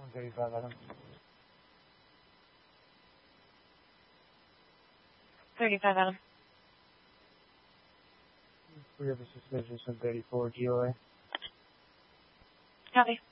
135 Adam. 35 Adam. We have a suspicious 34 GOA. Copy.